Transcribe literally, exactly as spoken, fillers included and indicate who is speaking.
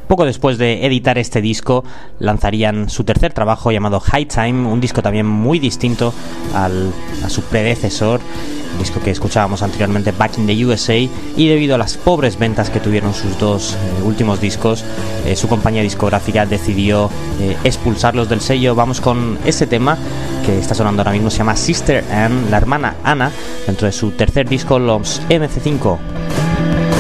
Speaker 1: Poco después de editar este disco, lanzarían su tercer trabajo llamado High Time, un disco también muy distinto al, a su predecesor, un disco que escuchábamos anteriormente, Back in the U S A, y debido a las pobres ventas que tuvieron sus dos eh, últimos discos, eh, su compañía discográfica decidió eh, expulsarlos del sello. Vamos con ese tema que está sonando ahora mismo, se llama Sister Anne, la hermana Ana, dentro de su tercer disco, los M C cinco.